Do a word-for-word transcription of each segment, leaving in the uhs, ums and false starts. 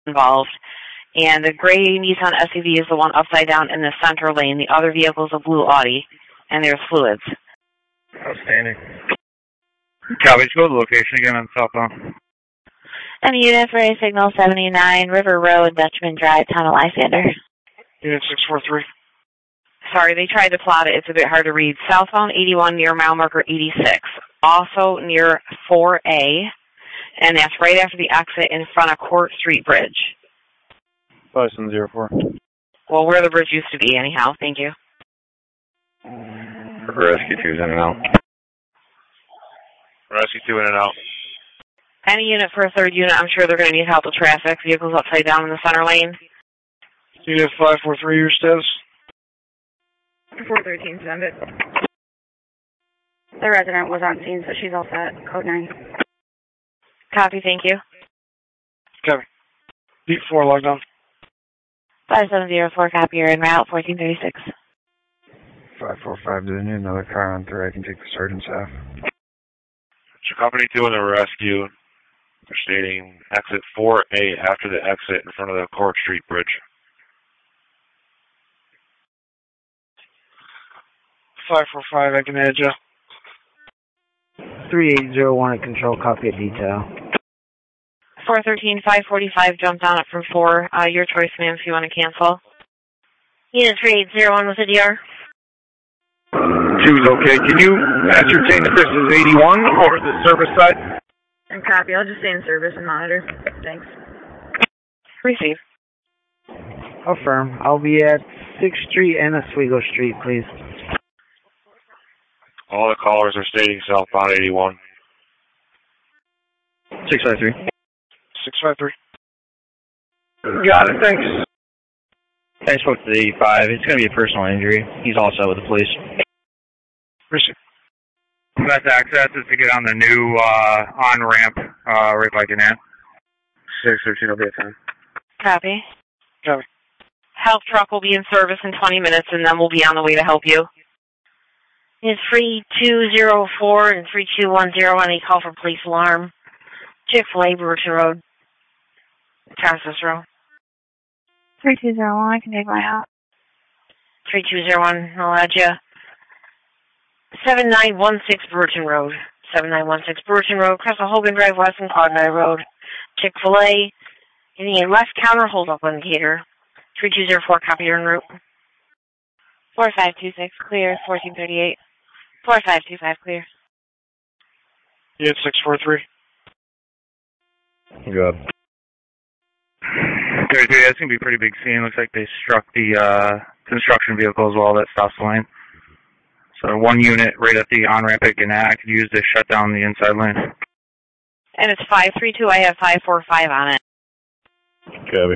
involved. And the gray Nissan S U V is the one upside down in the center lane. The other vehicle is a blue Audi, and there's fluids. Outstanding. Copy, go to the location again on cell phone. And unit for a signal seventy-nine, River Road, Dutchman Drive, Town of Lysander. Unit six four three. Sorry, they tried to plot it. It's a bit hard to read. Cell phone eighty-one near mile marker eighty-six. Also near four A, and that's right after the exit in front of Court Street Bridge. five seven zero four. Well, where the bridge used to be, anyhow. Thank you. Rescue two's in and out. Rescue two in and out. Any unit for a third unit, I'm sure they're going to need help with traffic. Vehicles upside down in the center lane. Unit five four three, your status? four thirteen, send it. The resident was on scene, so she's all set. Code nine. Copy, thank you. Copy. Deep four, locked down. five seven zero four, copy, you're en route, fourteen thirty-six. five four five, do they need another car on three? I can take the sergeant's half. So Company two in the rescue. They're stating exit four A after the exit in front of the Court Street Bridge. five four five, I can add you. three eight zero one at control, copy at detail. four thirteen, five forty-five, jumped on it from four. Uh, your choice, ma'am, if you want to cancel. Unit three eight zero one with a D R. Two's okay. Can you ascertain if this is eighty-one or the service side? And copy, I'll just stay in service and monitor. Thanks. Receive. Affirm. I'll be at sixth Street and Oswego Street, please. All the callers are stating southbound eighty-one. six five three. six five three. Got it, thanks. I spoke to the eighty-five. It's going to be a personal injury. He's also with the police. Receive. Best access is to get on the new uh, on-ramp uh, right by Gannett. six thirteen will be at ten. Copy. Copy. Help truck will be in service in twenty minutes, and then we'll be on the way to help you. Is three two zero four and three two one zero on a call for police alarm. Chick-fil-A, Brewerton Road. Tarsus Row. three two zero one, I can take my out. three two zero one, I'll add you. seven nine one six Brewerton Road. seven nine one six Brewerton Road, across the Hogan Drive West and Cloudney Road. Chick-fil-A, getting a left counter hold-up indicator. three two zero four, copy your en route. four five two six, clear, fourteen thirty-eight. four five two five, clear. Unit six four three. Good. thirty-three, that's going to be a pretty big scene. Looks like they struck the uh, construction vehicle as well that stops the lane. So one unit right at the on-ramp at Gannett, I could use to shut down the inside lane. And it's five three two, I have five four five on it. Copy.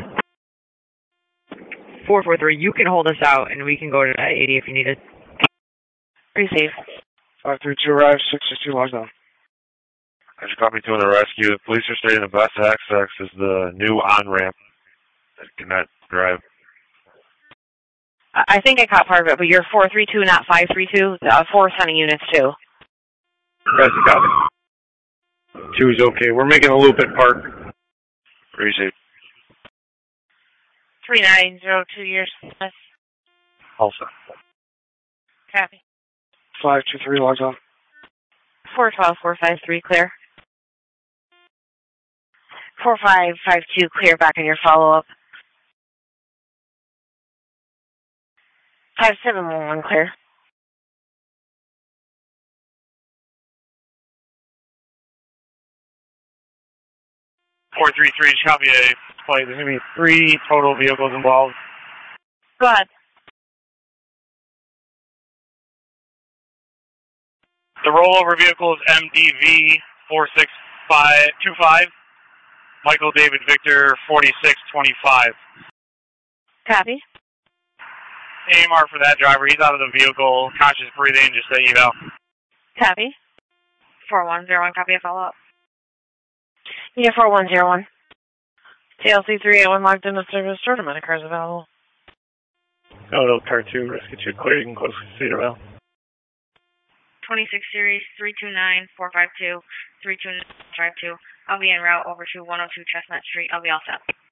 four four three, you can hold us out, and we can go to eighty if you need it. Receive. five three two arrives, six six two locked down. As Company two in the rescue, the police are stating the best access is the new on-ramp at Gannett Drive. I think I caught part of it, but you're four three two, not five three two. Uh, four sending units, too. That's a copy. Two is okay. We're making a loop at Park. Receive. three nine zero two years. Also. Copy. five two three locked down. four twelve, four five three, clear. four five five two, clear, back on your follow-up. five seven one one, clear. four three three, copy a play. There's going to be three total vehicles involved. Go ahead. The rollover vehicle is M D V four six five two five. Michael David Victor forty-six twenty-five. Copy. A M R for that driver. He's out of the vehicle, conscious breathing, just so you know. Copy. four one zero one, copy a follow-up. Unit four one zero one. T L C three eight one logged into service. Tournament cars available. Oh, no, car two, rescue two, clear. You can close Cedar Vale. twenty-six series, three two nine, four five two, three two drive two. I'll be en route over to one oh two Chestnut Street. I'll be all set.